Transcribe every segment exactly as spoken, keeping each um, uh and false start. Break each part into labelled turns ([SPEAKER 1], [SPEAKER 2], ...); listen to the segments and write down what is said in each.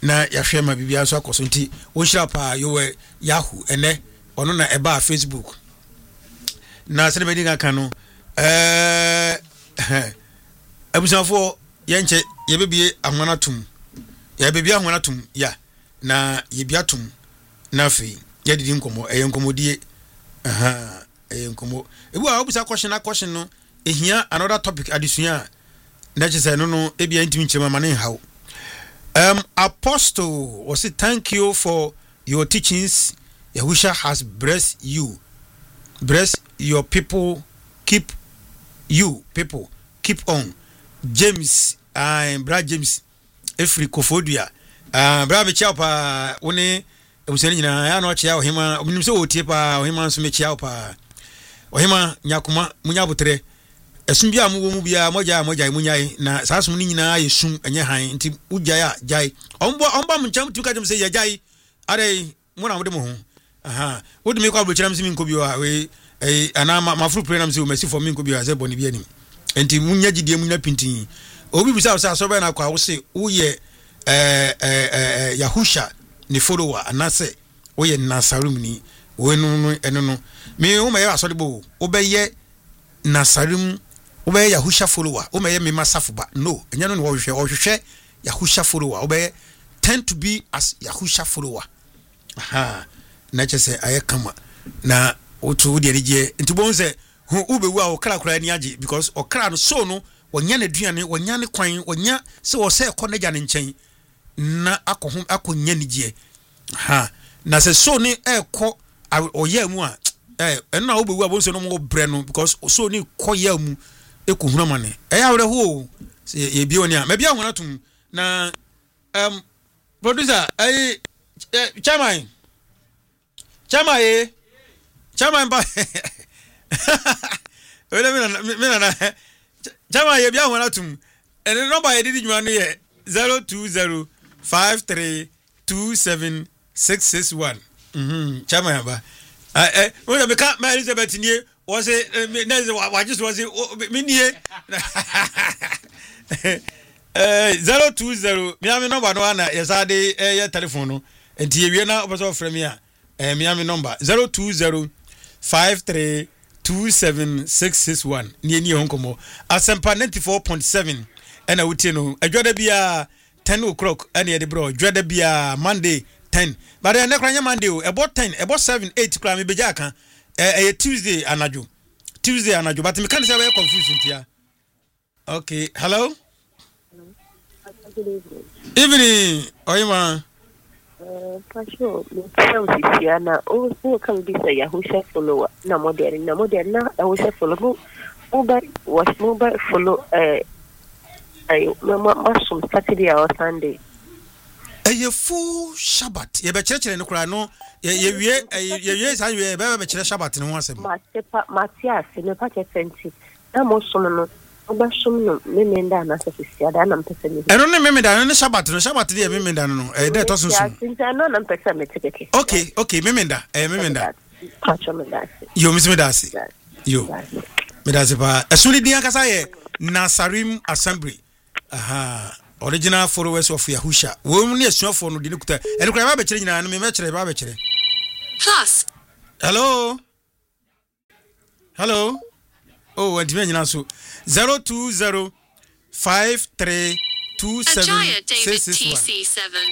[SPEAKER 1] na yahwe ma bibia so akoso nti wo hira pa yo we Yahoo ene ono na eba Facebook na se be dinga kan no eh abusafo yenche yebebie ahwanatum yebebie ahwanatum ya na yebiatum na fi yedidi nkomo eye nkomodie aha eye nkomo ebu a obusa question na question no ehia another topic adisua na chese no no ebia intimi nchema mane hawo. Um, Apostle, was it thank you for your teachings. Yahusha has blessed you. Bless your people. Keep you people. Keep on. James, uh, Brad James, Efri Kofodia. Uh, Brad Chapa, one, useni na ya no chia ohima, omunimse otie pa ohima nso me chia pa. Ohima nyakuma munyabutre. Esumbia mu mu bia moja moja munyai na sasum ni nyina yesum enye han nti ujaya jai ombo omba muncham tuka dem se ya jai are mu na mo dem ho aha wodi me kwa abokira msimi nkobi wa we eh ana mafru pre na msi o mesi for me nkobi wa se boni bi anim nti munya gidie munya pintin obi bisa so so be na kwa wo se wo ye eh eh Yahusha ni follower anase wo ye Nasarim ni we no no eno no me wo me ya so de bo wo be ye Nasarim Obe Yahusha follower. Ome me masafuba. No. Enyano ni wawushe. Wawushe Yahusha follower. Obe tend to be as Yahusha follower. Aha. Nache se aye kama. Na utu udi erije. Ntubonze ube uwa okra kura ni aji. Because okra no so no. Wanyane duyane. Wanyane kwanye. Wanya se wase kone jane nchen. Na ako hum. Ako nyeni jie. Aha. Na se so ni e ko. Oye mua. Eh. Ena ube uwa bonse no mgo breno. Because so ni ko ye mu. Eku huna mane eya wore ho ye bi oni a me bia hona tum na um producer ai chairman chairman eh chairman ba wele me me na chairman ye bia hona tum and number ye didi djuma no ye zero two zero five three two seven six six one mhm chairman ba eh we me ka Elizabeth nie was it uh, just was it mini zero two zero Miami number no na yesade eh telephone no enti yewie na opeso frame ya eh Miami number zero two zero five three two seven six six one ni eni honkomo Asempa ninety-four point seven ena wutie no adwada bia ten o'clock ena ye de bro adwada bia Monday ten but ena kranya Monday o about ten about seven eight kra me beja kan eh Tuesday anajo Tuesday anajo but me can say we confusion tia. Okay, hello.
[SPEAKER 2] Good evening.
[SPEAKER 1] Evening. Oyima.
[SPEAKER 2] Uh, for sure. Me tell you na o so can be say Yahusha follower na modern na modern na Yahusha follow mobile was mobile follow eh ay mama some Saturday or Sunday.
[SPEAKER 1] A full Shabbat. Ye be church no kura no ye ye wie ye wie san ye be be church Shabbat no asem.
[SPEAKER 2] Matepa Matias ne pa twenty. Na mo so no oba som no me me nda na sefisia da na mpese ni.
[SPEAKER 1] E no ne me me da no Shabbat no Shabbat de me me da no e de to sunsun.
[SPEAKER 2] Ya sinta no na mpese me teke.
[SPEAKER 1] Okay, okay, me me da. E me me da.
[SPEAKER 2] Pacho me da.
[SPEAKER 1] Yo me me da si. Yo. Me da si pa. Esuli dia kasa ye Nasarim Assembly. Aha. Original followers of Yahusha. Wo mu ne asuafo no de ne kuta. E kura ba be kire nyina no me me kire ba be kire.
[SPEAKER 3] Plus.
[SPEAKER 1] Hello. Hello. Oh, and me nyina so zero two zero five three two seven six six one.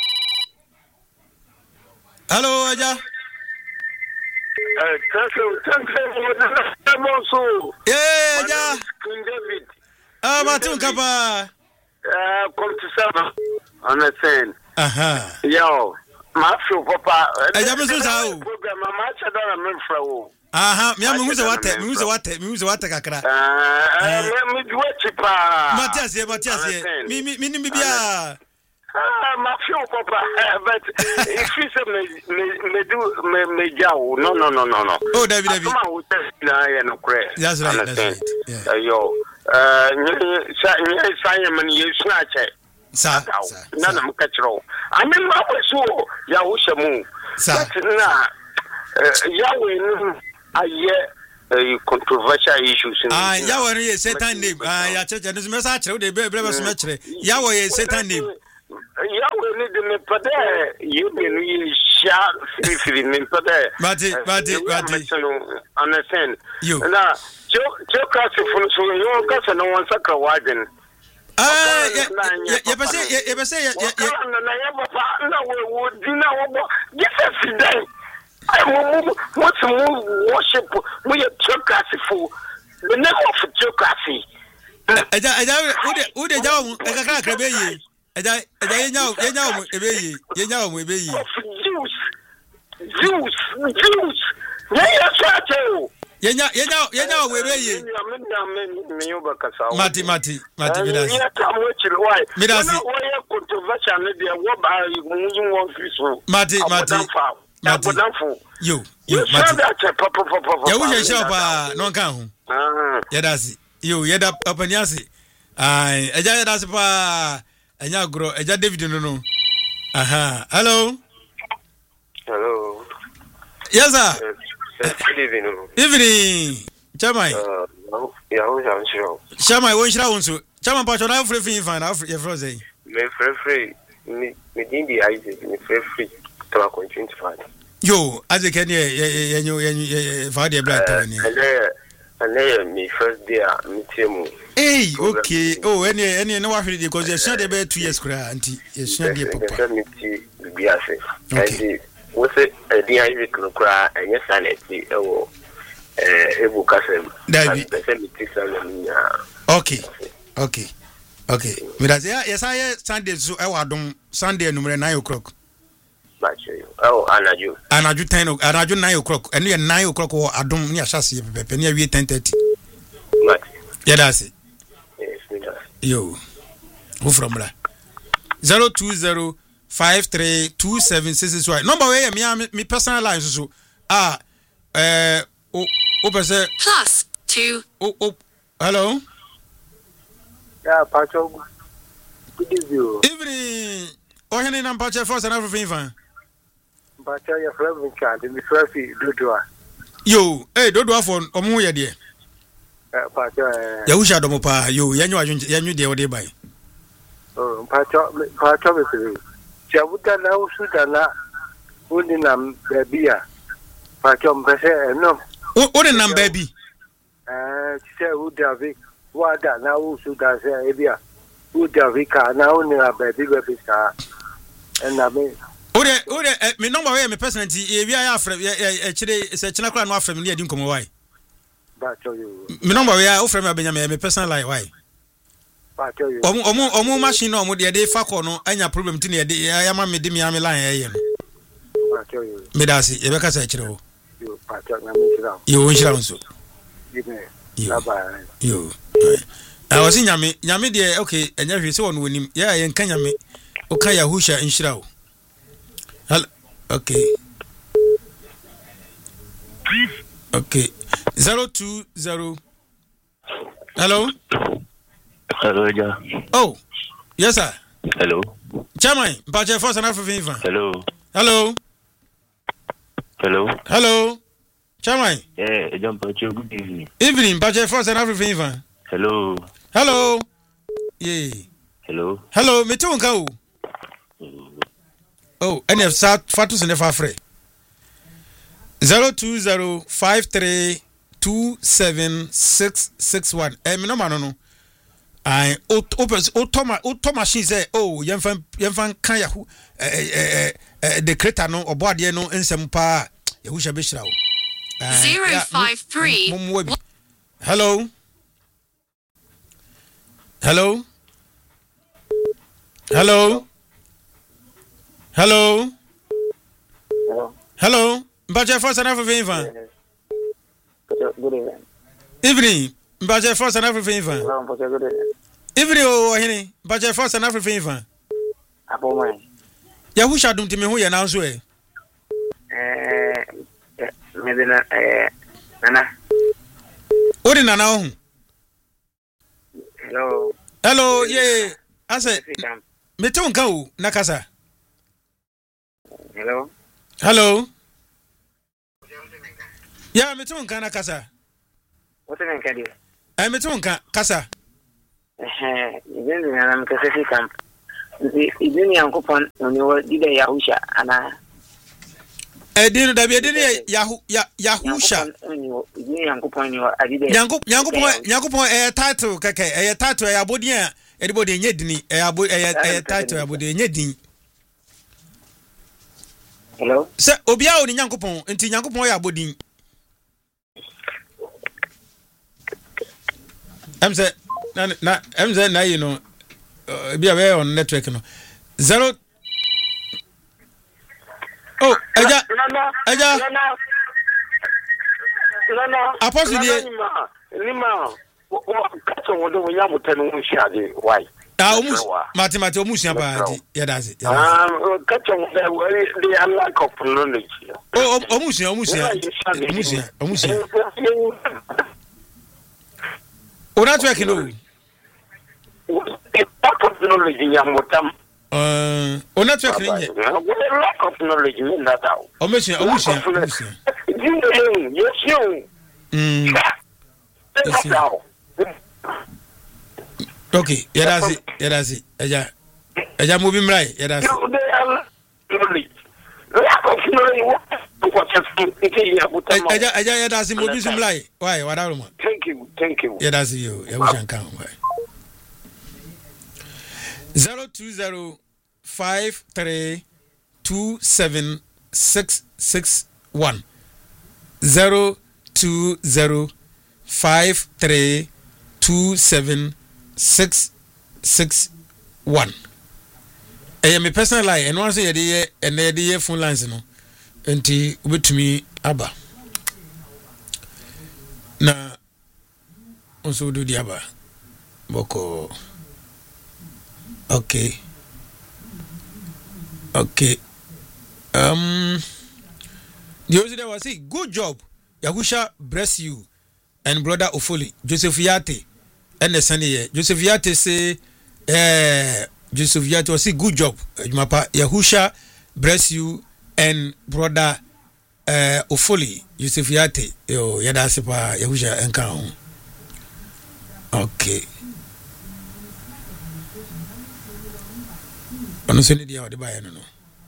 [SPEAKER 1] Hello, Aja.
[SPEAKER 4] Eh, thank you.
[SPEAKER 1] Yeah, Aja.
[SPEAKER 4] King David.
[SPEAKER 1] Ah, Matun Kapa.
[SPEAKER 4] Uh, come to seven. Understand?
[SPEAKER 1] Aha.
[SPEAKER 4] Yo, my feel papa.
[SPEAKER 1] Aja me so sa o.
[SPEAKER 4] Program ma cha da na memfra o.
[SPEAKER 1] Aha, me am muze wate, me muze wate, me muze wate kakra.
[SPEAKER 4] Ah, me me wate pa.
[SPEAKER 1] Matias, Matias. Mi mi mi bia.
[SPEAKER 4] Ah, my feel papa. But if you say me me do me me jaw. No, no, no, no, no.
[SPEAKER 1] Oh, David, David.
[SPEAKER 4] Come on, na ya no kre.
[SPEAKER 1] That's right, that's right. Yeah.
[SPEAKER 4] Yo. Uh, sa Simon Yesu na che.
[SPEAKER 1] Sa.
[SPEAKER 4] Na na mkachiro. Ami ma so ya wo shemu.
[SPEAKER 1] Sa.
[SPEAKER 4] Na Yahweh no aye controversial issues.
[SPEAKER 1] Ah, Yahweh is Satan name. Ah, ya church no me sa kire, we dey be be so me kire. Yahweh is Satan name.
[SPEAKER 4] ya we need me pade you be no sha free free me pade
[SPEAKER 1] Mati Mati Mati
[SPEAKER 4] understand
[SPEAKER 1] you
[SPEAKER 4] na jo jo ka se fun so yo ka se no wan saka wajen
[SPEAKER 1] ah ya pese ya pese ya
[SPEAKER 4] na na ya papa na we wo dina wo bo give fidai I mo mo mo worship mo ye chokasi fu the name of chokasi
[SPEAKER 1] eja eja ude ude jawo ekakra krabe yi eja eja yenyawo yenyawo ebeyi yenyawo ebeyi
[SPEAKER 4] Zeus Zeus Zeus yeah chacho
[SPEAKER 1] yenya yenyawo yenyawo ebeyi mati mati mati midasi
[SPEAKER 4] ya tamu chiri why
[SPEAKER 1] midasi
[SPEAKER 4] why controversial ne dia wo ba mu won fiso
[SPEAKER 1] mati mati mati yo yo mati ya wo hye pa no kan ho ah yedasi yo yeda apaniase ai eja yedasi pa enya gro eja David no no aha hello
[SPEAKER 3] hello
[SPEAKER 1] yes sir
[SPEAKER 3] good evening
[SPEAKER 1] evening chamai
[SPEAKER 3] uh ya ho ja nshiro
[SPEAKER 1] chamai wo nshira wonso chama pa chona free free fan na free free say
[SPEAKER 3] me free free me me din di Isaac me free free to continue to fight
[SPEAKER 1] yo Isaac any yenyo yenyo fa de black to ni
[SPEAKER 3] and me first day me temu
[SPEAKER 1] hey okay oh any any no wa free because you share be two years kura anti you share dey papa
[SPEAKER 3] me ti bi ase and we say e di Isaac no kura enye sanity e wo eh ebu kasem
[SPEAKER 1] David
[SPEAKER 3] yeah.
[SPEAKER 1] Okay. Okay. Okay. Because yeah, yes I Sunday so I wadom Sunday number nine o'clock.
[SPEAKER 3] Match you. Oh, anaju.
[SPEAKER 1] Anaju ten anaju nine o'clock. And you nine o'clock or adom ni ashasi pepe ni we ten thirty.
[SPEAKER 3] Match.
[SPEAKER 1] Yeah, that's it.
[SPEAKER 3] Yes, me that.
[SPEAKER 1] Yo. Who from la? zero two zero five three two seven six six one. Number where me me personal line so ah eh o o pese
[SPEAKER 5] plus two.
[SPEAKER 1] Oh oh hello.
[SPEAKER 3] Yeah, Pacho. Good evening.
[SPEAKER 1] Evening. Oh, henny na Pacho first and everything fine.
[SPEAKER 3] Pacho ya friend card, me friend Dodua.
[SPEAKER 1] Yo, eh Dodua for omo ye de.
[SPEAKER 3] Eh Pacho eh.
[SPEAKER 1] Ya usha domo pa yo, yanyu ajun yanyu de ode bai.
[SPEAKER 3] Oh, Pacho Pacho me se. Chabuta na usuda na uni na bebia. Pacho mpese no.
[SPEAKER 1] O de na baby.
[SPEAKER 3] Eh, tise udavi. Wada na usuda se ebia. Udavika na uni na baby baby sa. Na me
[SPEAKER 1] ode ode me number we me person nti e bia ya afre e kire se kina kra no afre me ne adi nkomo why
[SPEAKER 3] ba cho you
[SPEAKER 1] me number we ya ofre me abenya me person like why
[SPEAKER 3] ba cho you
[SPEAKER 1] omo omo omo machine no omo de de fa ko no anya problem ti ne de ya ma me de me am line ye no
[SPEAKER 3] ba cho you
[SPEAKER 1] me dasi e be ka sa kire wo
[SPEAKER 3] yo ba cho na me kira
[SPEAKER 1] yo nshira nso
[SPEAKER 3] yo bye
[SPEAKER 1] yo I was in nyame nyame de okay enya hwe se wono wonim ya ye nka nyame o ka ya husha nshira wo hello okay okay zero two zero hello
[SPEAKER 6] hello ja
[SPEAKER 1] oh yes sir
[SPEAKER 6] hello
[SPEAKER 1] chairman Pache Force and African
[SPEAKER 6] hello
[SPEAKER 1] hello
[SPEAKER 6] hello
[SPEAKER 1] hello chairman
[SPEAKER 6] eh John Pache good evening
[SPEAKER 1] evening Pache Force and African
[SPEAKER 6] hello
[SPEAKER 1] hello yeah
[SPEAKER 6] hello
[SPEAKER 1] hello me too nka o oh N F sat fatus ne fa free zero two zero five three two seven six six one eh me no ma no no ai o o o o machine say oh yemfa yemfa kan ya eh eh the creator no oboade no nsem pa ya hu sha be shira wo
[SPEAKER 5] zero five three
[SPEAKER 1] hello hello hello hello
[SPEAKER 3] hello
[SPEAKER 1] hello Pache Force and African
[SPEAKER 3] good evening
[SPEAKER 1] evening Pache Force and African
[SPEAKER 3] hello Pacho good evening
[SPEAKER 1] evening o hini Pache Force and African
[SPEAKER 3] apo man
[SPEAKER 1] ya hu sha dum ti me hu ye na so e
[SPEAKER 3] eh me dina eh nana
[SPEAKER 1] o di nana hu
[SPEAKER 3] hello
[SPEAKER 1] hello ye ase me te nka o na kasa
[SPEAKER 3] hello
[SPEAKER 1] hello ya me te nka na kasa
[SPEAKER 3] what even can you
[SPEAKER 1] eh me te nka kasa
[SPEAKER 3] eh even na na mkase fi camp
[SPEAKER 7] Idini Yankupon, when you were Dida Yahusha, and
[SPEAKER 1] I didn't have a Yahoo Yahusha.
[SPEAKER 7] Yankupon, you are
[SPEAKER 1] Yankup Yankup Yankup a title, Kake, a title, a bodia, anybody in Yedini, a title, a body in Yedin.
[SPEAKER 7] Hello?
[SPEAKER 1] Sir, Obiao in Yankupon, until Yankupoya Bodin. I'm saying, I'm saying, now you know, be aware on network. Zero. Oh, Aja, Aja, Apostle,
[SPEAKER 4] Lima, catch on the Yamutan Shadi. Why?
[SPEAKER 1] Almost Mathematical Musia, yeah, that's it.
[SPEAKER 4] Um, catch on the lack of knowledge.
[SPEAKER 1] Oh, Musia, Musia, Musia, Musia. Oh, that's where I can know.
[SPEAKER 4] Lack of knowledge in Yamutam.
[SPEAKER 1] Uh, oh, that's where I can know.
[SPEAKER 4] Lack of knowledge in that out.
[SPEAKER 1] Oh, Musia, Musia.
[SPEAKER 4] Yes, you.
[SPEAKER 1] Hmm. Okay, yeah, that's it. Yeah, that's it. Yeah, yeah, moving right. Yeah, that's it.
[SPEAKER 4] Lack of knowledge.
[SPEAKER 1] Yeah, yeah, that's it. Moving right. Why? What are you?
[SPEAKER 4] Thank you, thank you.
[SPEAKER 1] Yeah, that's you. Yeah, we can count. Zero two zero five three two seven six six one. Zero two zero five three two seven six six one. I am a personal line, and once a day, and a day phone lines, no, until with me, Abba. Na also do the Abba. Boko. Okay. Okay. Um, the other was say, good job. Yahusha bless you and brother Ofoli, Joseph Yate, and the Sunday. Joseph Yate say, eh, Joseph Yate was say, good job. Yahusha bless you and brother uh, Ofoli, Joseph Yate. Yo, yada sepa Yahusha enka. Okay. Ono se ni dia ode ba ya no.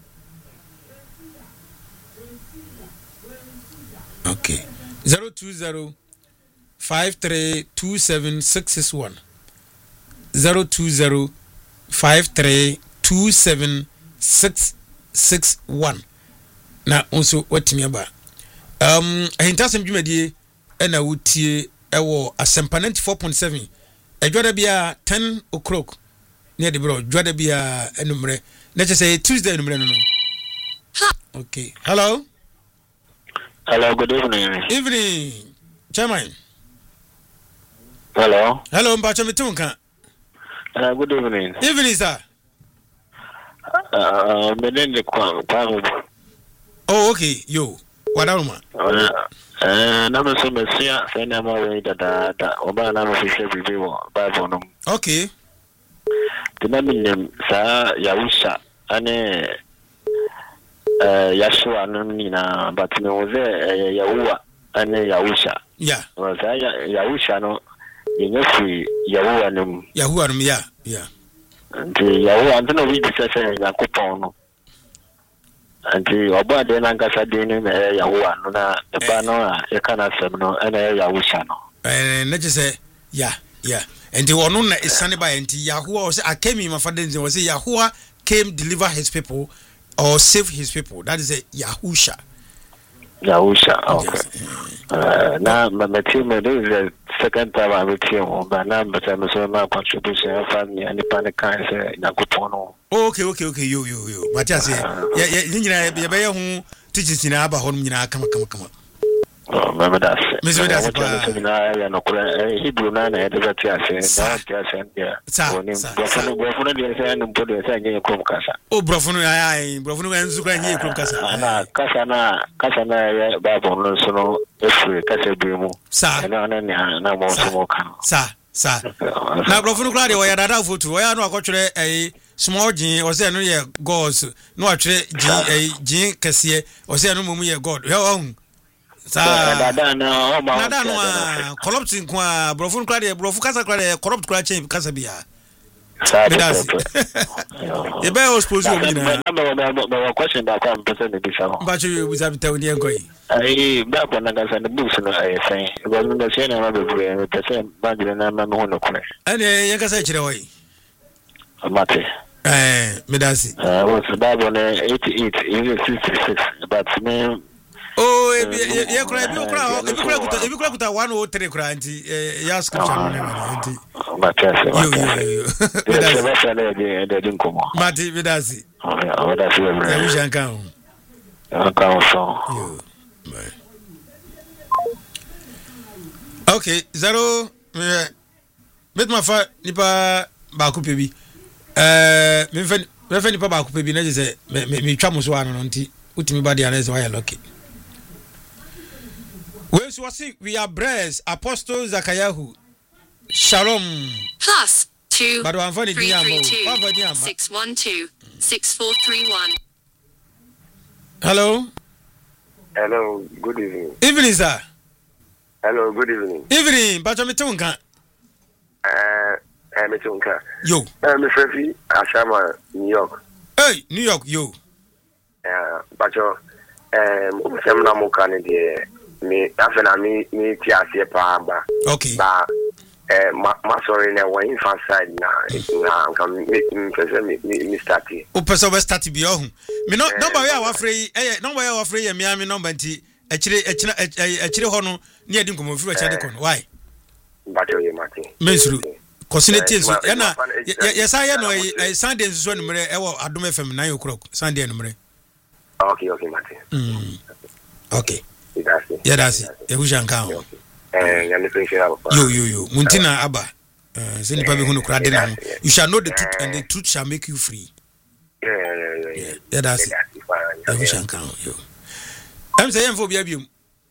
[SPEAKER 1] Okay. Zero two zero five three two seven six six one. Zero two zero five three two seven six six one. Na also watimi aba. Um, ahintasem dwumadie na wutie ewo Asempa ninety-four point seven. Edwada bia ten o'clock. Near the bro, Edwada bia enumre. Na say Tuesday enumre no no. Okay. Hello.
[SPEAKER 6] Hello, good evening.
[SPEAKER 1] Evening, Chairman.
[SPEAKER 6] Hello.
[SPEAKER 1] Hello, Mbacho Mitunka.
[SPEAKER 6] Uh, good evening.
[SPEAKER 1] Evening, sir.
[SPEAKER 6] Uh, Menende kwa.
[SPEAKER 1] Oh, okay. Yo, what are you?
[SPEAKER 6] Uh, number some Messia, send them away that that Obama official review by Bonum.
[SPEAKER 1] Okay.
[SPEAKER 6] The name Sir Yahusha, ane Yashua Nina, but no, Yahua, and Yahusha.
[SPEAKER 1] Yeah.
[SPEAKER 6] Was I Yahusha no? In every Yahua num.
[SPEAKER 1] Yahua, yeah, yeah.
[SPEAKER 6] And the Yahua, and no, we just say Yakupono. And the Oba de Nangasa Dinim, Yahua, no, the Pano, a cana semino, and a Yahusha.
[SPEAKER 1] And let's just say, yeah, yeah. And the one is sunny by and Yahua was I came in my father was say Yahua came deliver his people or save his people. That is a Yahusha.
[SPEAKER 6] Yahusha, okay. Uh, now, my team is the second time I met him, but now I'm so now contribution of family and the panic kind of Nakupono.
[SPEAKER 1] Okay, okay, okay, you, you, you. But I say, yeah, yeah, you be who teaches in Abba home, you know, come, come, come.
[SPEAKER 6] Oh, remember that.
[SPEAKER 1] Mister That's
[SPEAKER 6] Hebrew nine, I never tell you, not just and yeah.
[SPEAKER 1] Oh, Brofunu, I, Brofunu, and Zuka,
[SPEAKER 6] Kasana, Kasana, Kasana, Babon, so every Casabrimu, Sa, and no more smoke.
[SPEAKER 1] Sa, Sa. Now, Brofunu Claudio, I had a photo, I know a small gene, or say no year gods, no a gene Cassia, or say no more god, your own. Sa dada
[SPEAKER 6] na
[SPEAKER 1] dada no corrupt kwa brofun kwade brofu kasa kwade corrupt kwa change kasa bia Medasi. You better suppose you mean.
[SPEAKER 6] No question about one percent of this.
[SPEAKER 1] But you was having to near going.
[SPEAKER 6] I back when I got the books, I say, it wasn't the same another percent, but I'm not one of them.
[SPEAKER 1] And you can say it away.
[SPEAKER 6] Mate.
[SPEAKER 1] Eh, Medasi.
[SPEAKER 6] I was about one eighty-eight, even sixty-six, but me.
[SPEAKER 1] Oh, if you cry, if you cry, if you cry, if you cry with a one or three cry, you ask him.
[SPEAKER 6] But yes,
[SPEAKER 1] Mati Vidasi.
[SPEAKER 6] Oh, that's very
[SPEAKER 1] I can
[SPEAKER 6] count.
[SPEAKER 1] Okay, zero. Bet my fa nipa baku pebi. Eh, me fe me fe nipa baku pebi na je say me me twa mo so ano nti utimi ba dia na say why lucky. We so see we are blessed Apostle Zakayahu. Shalom.
[SPEAKER 5] Plus two
[SPEAKER 1] but one for the
[SPEAKER 5] three three two six one two six four three one.
[SPEAKER 1] Hello.
[SPEAKER 3] Hello, good evening.
[SPEAKER 1] Evening, sir.
[SPEAKER 3] Hello, good evening.
[SPEAKER 1] Evening, but I'm tunka.
[SPEAKER 3] Uh, I'm tunka.
[SPEAKER 1] Yo.
[SPEAKER 3] I'm Frefi, Ashama, New York.
[SPEAKER 1] Hey, New York, yo.
[SPEAKER 3] Uh, but you, um, I'm not more kind me after na me me tiasie pa ba
[SPEAKER 1] okay
[SPEAKER 3] ba eh ma sorry na one fan side na na come me me me start
[SPEAKER 1] o person we start bi ohun me no number we a free eh number we a free me am number nti e kire e kire e kire ho no na edi nkomo free e kire kon why
[SPEAKER 3] but you mati
[SPEAKER 1] mensuru kosineti so ya na ya sa ya no e Sunday so numere e wo Adom F M nine o'clock Sunday numere
[SPEAKER 3] okay okay mati
[SPEAKER 1] mm okay
[SPEAKER 3] that's it.
[SPEAKER 1] Yeah, that's it. You can count.
[SPEAKER 3] Eh, you
[SPEAKER 1] yo yo yo. Muntina aba. Eh, se nipa be hunu kura de na ho. You shall know the truth and the truth shall make you free.
[SPEAKER 3] Yeah, yeah, yeah.
[SPEAKER 1] Yeah, that's it. You can count. Yo. I'm saying for biabium.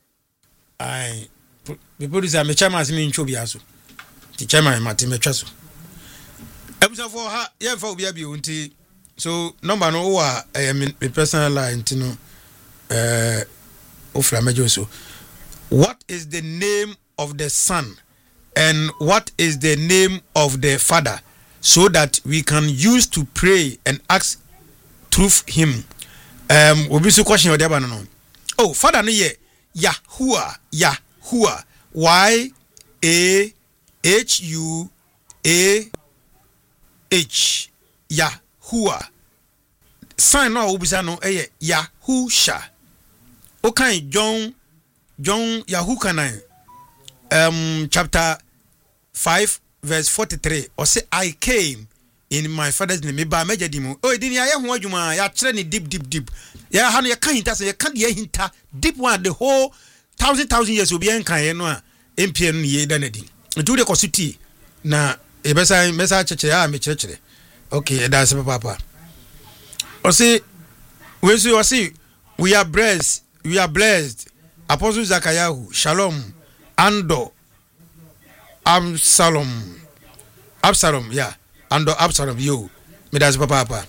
[SPEAKER 1] I people is am chairman me ncho biaso. The chairman Martin Mechaso. I'm so for ha, yeah for biabium nti so number no wa eh me personal line tino eh so what is the name of the son and what is the name of the father so that we can use to pray and ask through him um we be so question there no oh father no ye Yahuwah Yahuwah Y A H U A H Yahuwah son no obisa no eh Yahusha. Okay, John, John Yahukanan, um, chapter five, verse forty-three. Or say, I came in my father's name. Ba meja dimu. Oh, dini ya yahu wajuma ya treni deep, deep, deep. Ya hanu ya kahinta se ya kandi ya hinta deep one the whole thousand thousand years obi en kan ye no a M P N ye danedi. Ntu de kositi na e besa mesa cheche ya me cheche. Okay, that's papa. Or say, we see, or see, we are blessed. We are blessed. Apostle Zakayahu, Shalom, Ando, Absalom, Absalom, yeah, Ando, Absalom, yo, me that's papa.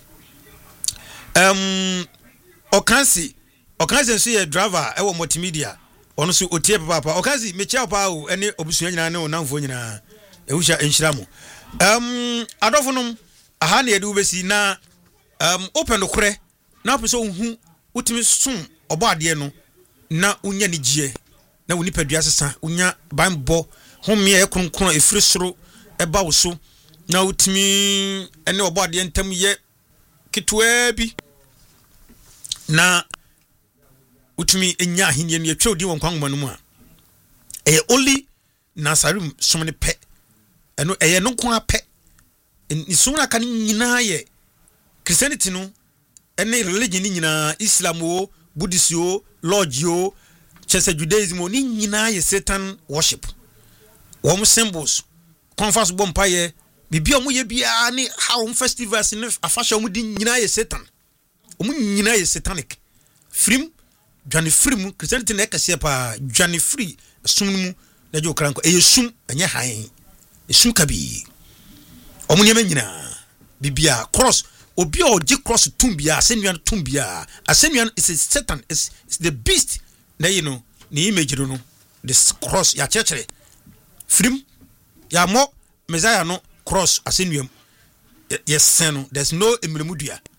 [SPEAKER 1] Um, Okansi, Okansi see a driver, ewo multimedia, ono su otie papa. Okansi me chia pa o ene obusunya nyina ne onamfo nyina, ehusha enhyiramu. Um, adofonum, aha na edu besi na um open the kure, na peso hu utimi sun obo ade no na unya ni gie na woni padua sesa unya banbo homie e kronkron efiri soro e ba wo so na utimi ene obo ade ntam ye kitwa bi na utimi enya ahenie ne atwa odi won kwanwa no mu a e only nasarum somne pe eno eye no kwa pe ni sumna kan nyina ye Christianity no ene religion ni nyina Islam o Buddhism o Lodge o chese Judaism o ni nyina ye Satan worship wom symbols conference bompa ye bibia omo ye bia ni how festivals ni afasha omo di nyina ye Satan omo nyina ye satanic frim dwane frim Christianity na ekase pa dwane free sum mu na je okranko e yesum enye han e sum kabi omo nyema nyina bibia cross obi o ji cross tumbia asenua tumbia asenua is a Satan is, is the beast na you know ni image no this cross ya chechere frim ya mo Messiah no cross asenua yes seno there's no emlemudua